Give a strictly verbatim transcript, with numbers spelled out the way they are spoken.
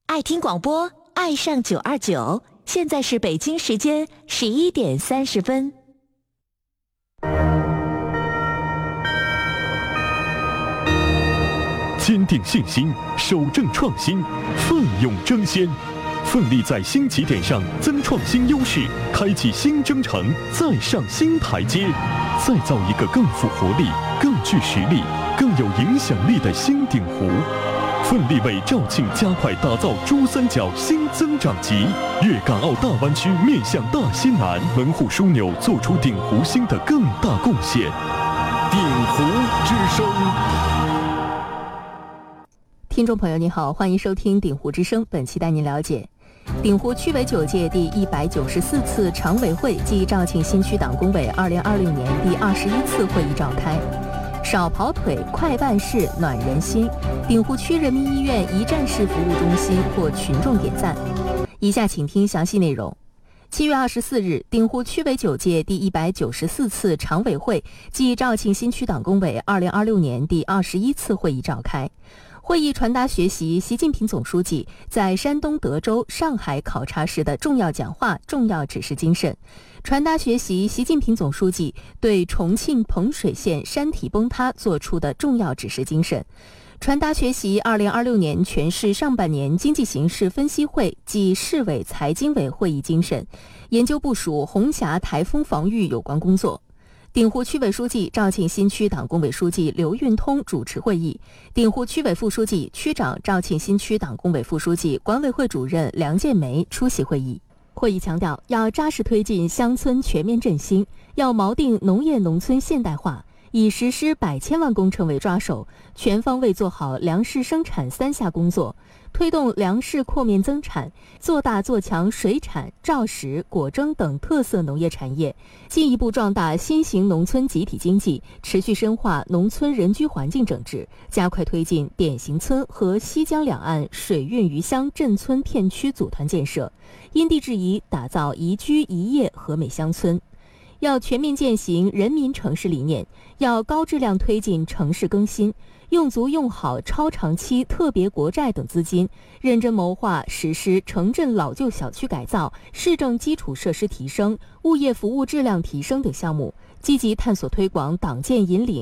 爱听广播，爱上九二九。现在是北京时间十一点三十分。 坚定信心，守正创新，奋勇争先，奋力在新起点上增创新优势，开启新征程，再上新台阶，再造一个更富活力、更具实力、更有影响力的新鼎湖。奋力为肇庆加快打造珠三角新增长极，粤港澳大湾区面向大西南，门户枢纽做出鼎湖新的更大贡献。鼎湖之声。 听众朋友您好，欢迎收听鼎湖之声，本期带您了解鼎湖区委九届第一百九十四次常委会暨肇庆新区党工委二零二六年第二十一次会议召开。少跑腿，快办事，暖人心。鼎湖区人民医院一站式服务中心获群众点赞。以下请听详细内容。七月二十四日，鼎湖区委九届第一百九十四次常委会暨肇庆新区党工委二零二六年第二十一次会议召开。会议传达学习习近平总书记在山东德州、上海考察时的重要讲话、重要指示精神，传达学习习近平总书记对重庆彭水县山体崩塌作出的重要指示精神，传达学习二零二六年全市上半年经济形势分析会暨市委财经委会议精神，研究部署红霞台风防御有关工作。鼎湖区委书记、肇庆新区党工委书记刘运通主持会议，鼎湖区委副书记、区长、肇庆新区党工委副书记、管委会主任梁建梅出席会议。会议强调，要扎实推进乡村全面振兴，要锚定农业农村现代化，以实施百千万工程为抓手，全方位做好粮食生产三下工作，推动粮食扩面增产，做大做强水产、肇石、果蒸等特色农业产业，进一步壮大新型农村集体经济，持续深化农村人居环境整治，加快推进典型村和西江两岸水运鱼乡镇村片区组团建设，因地制宜打造宜居宜业和美乡村。要全面践行人民城市理念，要高质量推进城市更新，用足用好超长期特别国债等资金，认真谋划实施城镇老旧小区改造、市政基础设施提升、物业服务质量提升等项目，积极探索推广党建引领